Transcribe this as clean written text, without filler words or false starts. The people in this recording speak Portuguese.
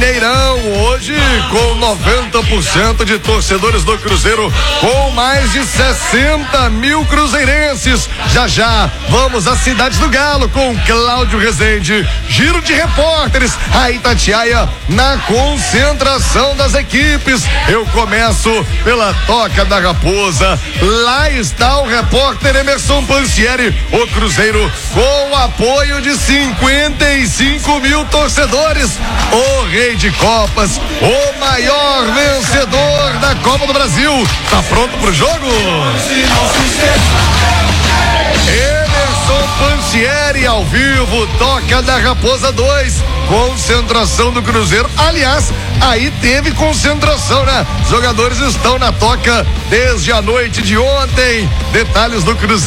Mineirão, hoje com 90% de torcedores do Cruzeiro, com mais de 60 mil cruzeirenses. Já vamos às cidades do Galo com Cláudio Rezende, giro de repórteres, a Itatiaia na concentração das equipes. Eu começo pela Toca da Raposa, lá está o repórter Emerson Pansieri. O Cruzeiro com o apoio de 55 mil torcedores, o rei de Copas, o maior vencedor da Copa do Brasil. Tá pronto pro jogo? Emerson Pansieri ao vivo, Toca da Raposa 2, concentração do Cruzeiro. Aliás, aí teve concentração, né? Os jogadores estão na Toca desde a noite de ontem. Detalhes do Cruzeiro.